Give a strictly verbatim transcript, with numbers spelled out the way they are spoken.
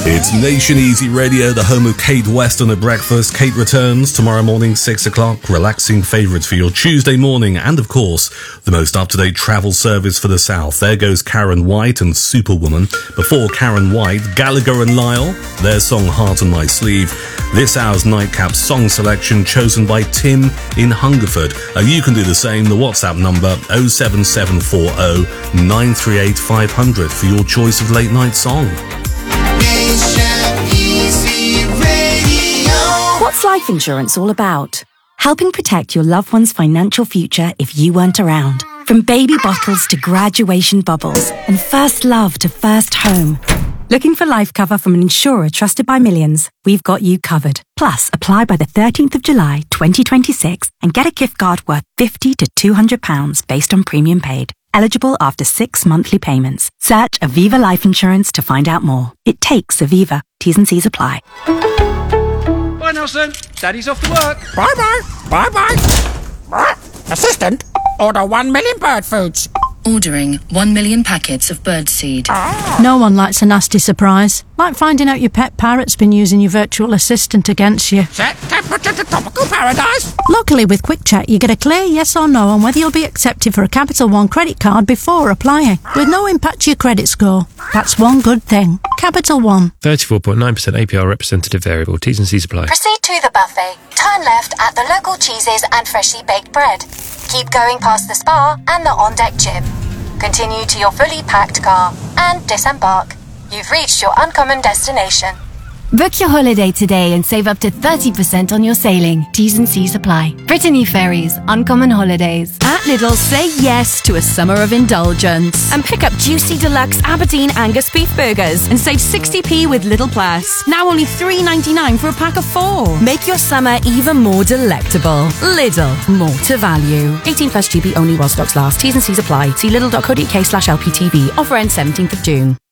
It's Nation Easy Radio, the home of Kate West on a breakfast. Kate returns tomorrow morning, six o'clock. Relaxing favourites for your Tuesday morning. And, of course, the most up-to-date travel service for the South. There goes Karen White and Superwoman. Before Karen White, Gallagher and Lyle, their song Heart on My Sleeve. This hour's nightcap song selection chosen by Tim in Hungerford. Uh, you can do the same. The WhatsApp number oh seven seven four oh nine three eight five hundred for your choice of late night song. What's life insurance all about? Helping protect your loved one's financial future if you weren't around. From baby bottles to graduation bubbles and first love to first home. Looking for life cover from an insurer trusted by millions? We've got you covered. Plus, apply by the thirteenth of July twenty twenty-six and get a gift card worth fifty to two hundred pounds based on premium paid. Eligible after six monthly payments. Search Aviva Life Insurance to find out more. It takes Aviva. T's and C's apply. Bye, Nelson. Daddy's off to work. Bye-bye. Bye-bye. Assistant, order one million bird foods. Ordering one million packets of birdseed. Ah. No one likes a nasty surprise. Like finding out your pet parrot's been using your virtual assistant against you. Set temperature to tropical paradise. Luckily, with QuickCheck, you get a clear yes or no on whether you'll be accepted for a Capital One credit card before applying, with no impact to your credit score. That's one good thing. Capital One. thirty-four point nine percent A P R representative variable. T's and C's apply. Proceed to the buffet. Turn left at the local cheeses and freshly baked bread. Keep going past the spa and the on-deck gym. Continue to your fully packed car and disembark. You've reached your uncommon destination. Book your holiday today and save up to thirty percent on your sailing. T's and C's apply. Brittany Ferries, Uncommon Holidays. At Lidl, say yes to a summer of indulgence and pick up juicy deluxe Aberdeen Angus beef burgers and save sixty p with Lidl Plus. Now only three ninety-nine for a pack of four. Make your summer even more delectable. Lidl, more to value. eighteen plus G B only while stocks last. T's and C's apply. See lidl.co.uk slash LPTV. Offer ends seventeenth of June.